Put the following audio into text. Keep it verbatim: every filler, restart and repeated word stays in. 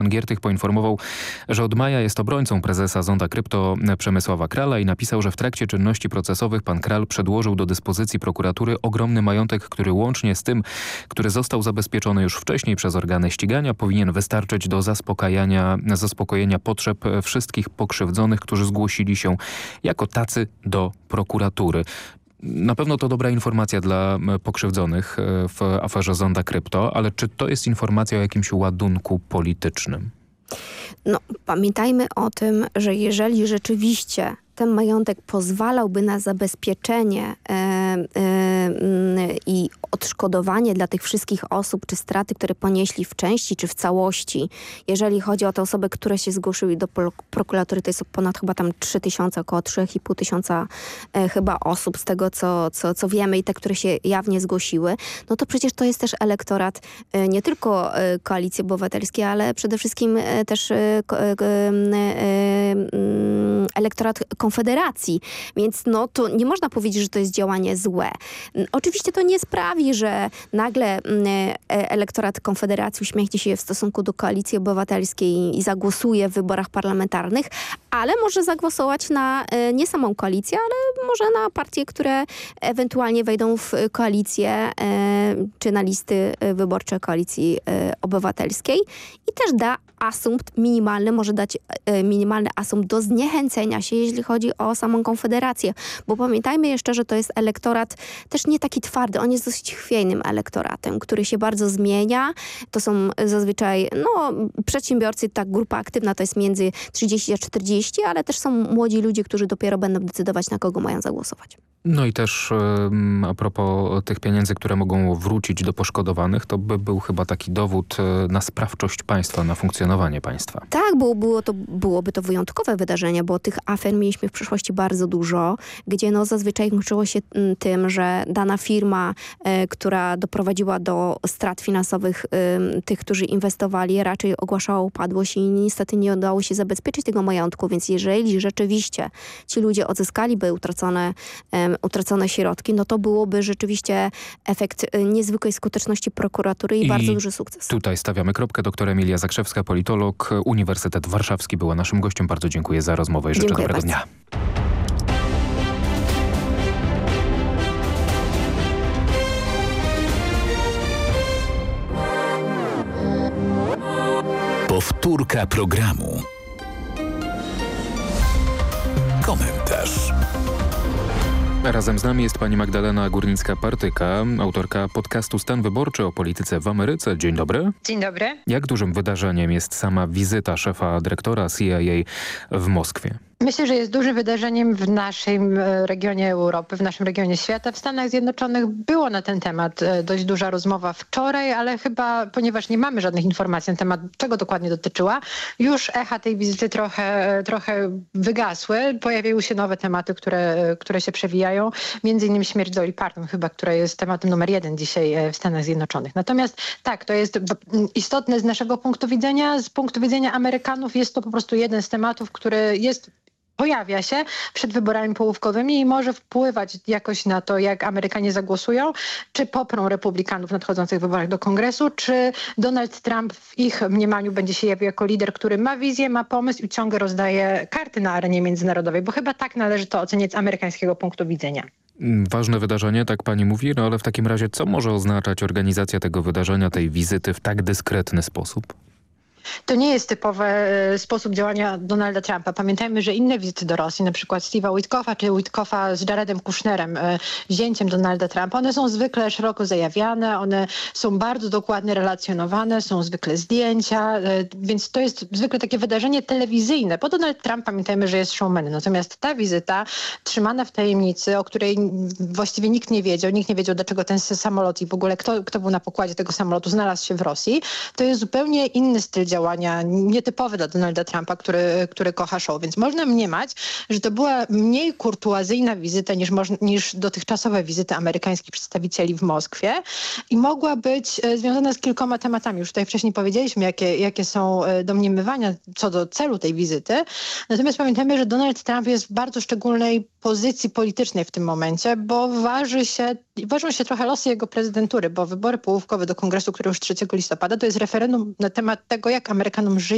Giertych poinformował, że od maja jest obrońcą prezesa Zonda Krypto Przemysława Krala i napisał, że w trakcie czynności procesowych pan Kral przedłożył do dyspozycji prokuratury ogromny majątek, który łącznie z tym, który został zabezpieczony już wcześniej przez organy ścigania, powinien wystarczyć do zaspokajania, zaspokojenia potrzeb wszystkich pokrzywdzonych, którzy zgłosili się jako tacy do prokuratury. Na pewno to dobra informacja dla pokrzywdzonych w aferze Zonda Krypto, ale czy to jest informacja o jakimś ładunku politycznym? No, pamiętajmy o tym, że jeżeli rzeczywiście ten majątek pozwalałby na zabezpieczenie e, e, i odszkodowanie dla tych wszystkich osób, czy straty, które ponieśli w części, czy w całości. Jeżeli chodzi o te osoby, które się zgłosiły do prokuratury, to jest ponad chyba tam trzy tysiące, około trzy i pół tysiąca e, chyba osób z tego, co, co, co wiemy i te, które się jawnie zgłosiły, no to przecież to jest też elektorat e, nie tylko e, Koalicji Obywatelskiej, ale przede wszystkim e, też e, e, e, elektorat Konfederacji. Więc no to nie można powiedzieć, że to jest działanie złe. Oczywiście to nie sprawi, że nagle elektorat Konfederacji uśmiechnie się w stosunku do Koalicji Obywatelskiej i zagłosuje w wyborach parlamentarnych, ale może zagłosować na nie samą koalicję, ale może na partie, które ewentualnie wejdą w koalicję czy na listy wyborcze Koalicji Obywatelskiej i też da asumpt minimalny, może dać minimalny asumpt do zniechęcenia się, jeśli chodzi o samą Konfederację. Bo pamiętajmy jeszcze, że to jest elektorat też nie taki twardy, on jest dosyć chwiejnym elektoratem, który się bardzo zmienia. To są zazwyczaj, no, przedsiębiorcy, ta grupa aktywna to jest między trzydzieści a czterdzieści, ale też są młodzi ludzie, którzy dopiero będą decydować, na kogo mają zagłosować. No i też um, a propos tych pieniędzy, które mogą wrócić do poszkodowanych, to by był chyba taki dowód na sprawczość państwa, na funkcjonowanie państwa. Tak, było, było to, byłoby to wyjątkowe wydarzenie, bo tych afer mieliśmy w przeszłości bardzo dużo, gdzie no zazwyczaj kończyło się tym, że dana firma, e, która doprowadziła do strat finansowych e, tych, którzy inwestowali, raczej ogłaszała upadłość i niestety nie udało się zabezpieczyć tego majątku, więc jeżeli rzeczywiście ci ludzie odzyskaliby utracone e, utracone środki, no to byłoby rzeczywiście efekt niezwykłej skuteczności prokuratury i, I bardzo duży sukces. Tutaj stawiamy kropkę. Doktor Emilia Zakrzewska, politolog, Uniwersytet Warszawski była naszym gościem. Bardzo dziękuję za rozmowę i życzę dziękuję dobrego bardzo. dnia. Powtórka programu. Komentarz. Razem z nami jest pani Magdalena Górnicka-Partyka, autorka podcastu Stan Wyborczy o polityce w Ameryce. Dzień dobry. Dzień dobry. Jak dużym wydarzeniem jest sama wizyta szefa dyrektora C I A w Moskwie? Myślę, że jest dużym wydarzeniem w naszym regionie Europy, w naszym regionie świata. W Stanach Zjednoczonych było na ten temat dość duża rozmowa wczoraj, ale chyba, ponieważ nie mamy żadnych informacji na temat, czego dokładnie dotyczyła, już echa tej wizyty trochę, trochę wygasły. Pojawiły się nowe tematy, które, które się przewijają. Między innymi śmierć Dolly Parton chyba, która jest tematem numer jeden dzisiaj w Stanach Zjednoczonych. Natomiast tak, to jest istotne z naszego punktu widzenia. Z punktu widzenia Amerykanów jest to po prostu jeden z tematów, który jest pojawia się przed wyborami połówkowymi i może wpływać jakoś na to, jak Amerykanie zagłosują, czy poprą republikanów w nadchodzących wyborach do kongresu, czy Donald Trump w ich mniemaniu będzie się jawił jako lider, który ma wizję, ma pomysł i ciągle rozdaje karty na arenie międzynarodowej, bo chyba tak należy to oceniać z amerykańskiego punktu widzenia. Ważne wydarzenie, tak pani mówi, no ale w takim razie co może oznaczać organizacja tego wydarzenia, tej wizyty w tak dyskretny sposób? To nie jest typowy sposób działania Donalda Trumpa. Pamiętajmy, że inne wizyty do Rosji, na przykład Steve'a Witkoffa czy Witkoffa z Jaredem Kushnerem, zięciem Donalda Trumpa, one są zwykle szeroko zajawiane, one są bardzo dokładnie relacjonowane, są zwykle zdjęcia, więc to jest zwykle takie wydarzenie telewizyjne, bo Donald Trump, pamiętajmy, że jest showmanem. Natomiast ta wizyta, trzymana w tajemnicy, o której właściwie nikt nie wiedział, nikt nie wiedział, dlaczego ten samolot i w ogóle kto, kto był na pokładzie tego samolotu, znalazł się w Rosji, to jest zupełnie inny styl działania, nietypowy dla Donalda Trumpa, który, który kocha show. Więc można mniemać, że to była mniej kurtuazyjna wizyta niż, niż dotychczasowe wizyty amerykańskich przedstawicieli w Moskwie i mogła być związana z kilkoma tematami. Już tutaj wcześniej powiedzieliśmy, jakie, jakie są domniemywania co do celu tej wizyty. Natomiast pamiętajmy, że Donald Trump jest w bardzo szczególnej pozycji politycznej w tym momencie, bo waży się, ważą się trochę losy jego prezydentury, bo wybory połówkowe do kongresu, które już trzeciego listopada, to jest referendum na temat tego, jak Amerykanom żyje